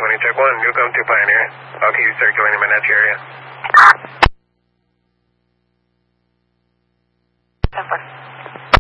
20, check 1, Newcomb to Pioneer. I'll keep circulating my net area.